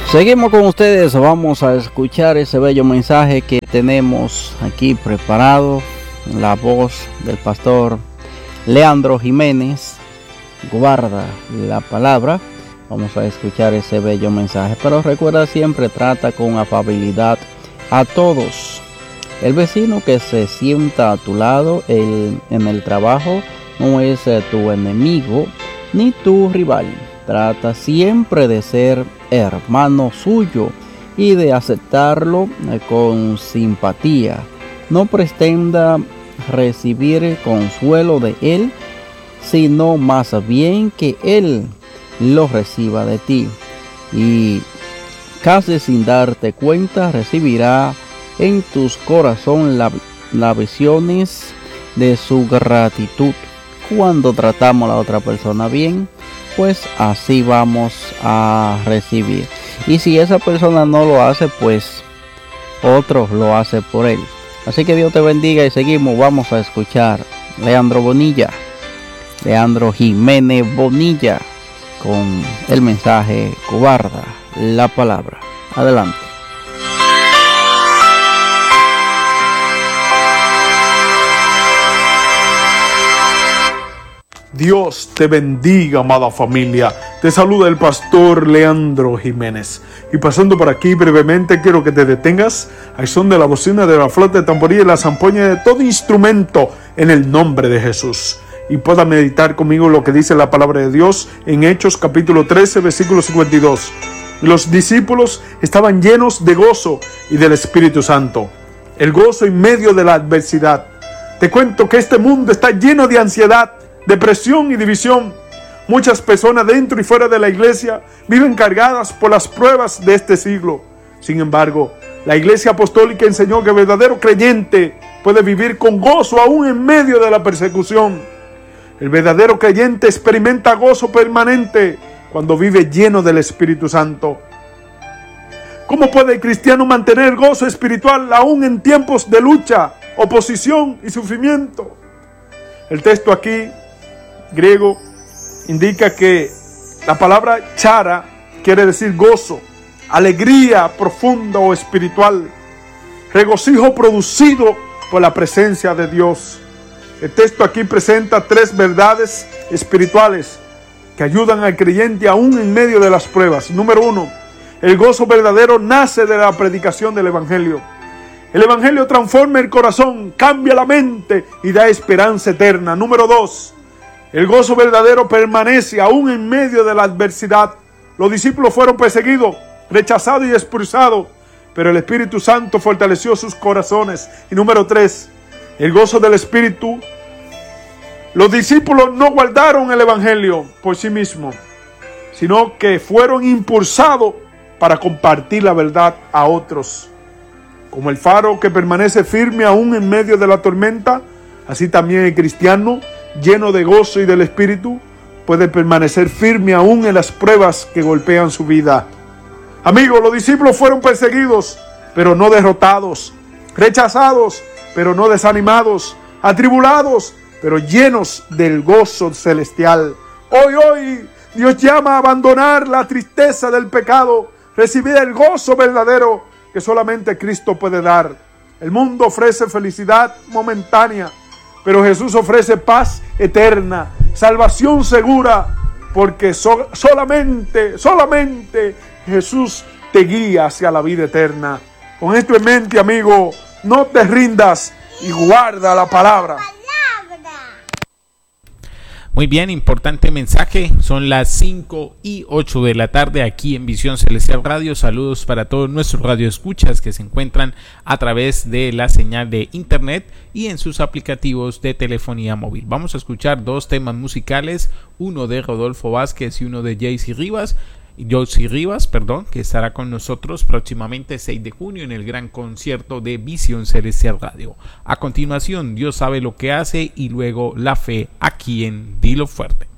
Seguimos con ustedes, vamos a escuchar ese bello mensaje que tenemos aquí preparado, la voz del pastor Leandro Jiménez. Guarda la palabra. Vamos a escuchar ese bello mensaje, pero recuerda, siempre trata con afabilidad a todos. El vecino que se sienta a tu lado en el trabajo no es tu enemigo ni tu rival. Trata siempre de ser hermano suyo y de aceptarlo con simpatía. No pretenda recibir consuelo de él, sino más bien que él lo reciba de ti. Y casi sin darte cuenta recibirá en tus corazón las visiones de su gratitud. Cuando tratamos a la otra persona bien, pues así vamos a recibir. Y si esa persona no lo hace, pues otro lo hace por él. Así que Dios te bendiga y seguimos. Vamos a escuchar Leandro Jiménez Bonilla con el mensaje Guarda la palabra. Adelante. Dios te bendiga, amada familia. Te saluda el pastor Leandro Jiménez. Y pasando por aquí brevemente, quiero que te detengas al son de la bocina, de la flauta de tamboril y la zampoña, de todo instrumento, en el nombre de Jesús. Y pueda meditar conmigo lo que dice la palabra de Dios en Hechos capítulo 13, versículo 52. Los discípulos estaban llenos de gozo y del Espíritu Santo. El gozo en medio de la adversidad. Te cuento que este mundo está lleno de ansiedad, depresión y división. Muchas personas dentro y fuera de la iglesia viven cargadas por las pruebas de este siglo. Sin embargo, la iglesia apostólica enseñó que el verdadero creyente puede vivir con gozo aún en medio de la persecución. El verdadero creyente experimenta gozo permanente cuando vive lleno del Espíritu Santo. ¿Cómo puede el cristiano mantener gozo espiritual aún en tiempos de lucha, oposición y sufrimiento? El texto aquí griego indica que la palabra chara quiere decir gozo, alegría profunda o espiritual, regocijo producido por la presencia de Dios. El texto aquí presenta tres verdades espirituales que ayudan al creyente aún en medio de las pruebas. Número 1, el gozo verdadero nace de la predicación del Evangelio. El Evangelio transforma el corazón, cambia la mente y da esperanza eterna. Número 2, el gozo verdadero permanece aún en medio de la adversidad. Los discípulos fueron perseguidos, rechazados y expulsados, pero el Espíritu Santo fortaleció sus corazones. Y número 3, el gozo del Espíritu. Los discípulos no guardaron el Evangelio por sí mismos, sino que fueron impulsados para compartir la verdad a otros. Como el faro que permanece firme aún en medio de la tormenta, así también el cristiano, lleno de gozo y del Espíritu, puede permanecer firme aún en las pruebas que golpean su vida. Amigos, los discípulos fueron perseguidos, pero no derrotados, rechazados, pero no desanimados, atribulados, pero llenos del gozo celestial. Hoy Dios llama a abandonar la tristeza del pecado, recibir el gozo verdadero que solamente Cristo puede dar. El mundo ofrece felicidad momentánea, pero Jesús ofrece paz eterna, salvación segura, porque solamente Jesús te guía hacia la vida eterna. Con esto en mente, amigo, no te rindas y guarda la palabra. Muy bien, importante mensaje. Son las 5:08 de la tarde aquí en Visión Celestial Radio. Saludos para todos nuestros radioescuchas que se encuentran a través de la señal de internet y en sus aplicativos de telefonía móvil. Vamos a escuchar dos temas musicales, uno de Rodolfo Vázquez y uno de Josie Rivas, que estará con nosotros próximamente 6 de junio en el gran concierto de Visión Celestial Radio. A continuación, Dios sabe lo que hace, y luego la fe aquí en Dilo Fuerte.